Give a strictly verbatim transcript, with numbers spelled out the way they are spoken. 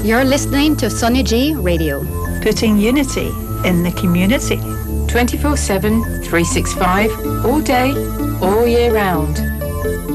You're listening to Sonia G Radio. Putting unity in the community. twenty-four seven, three sixty-five, all day, all year round.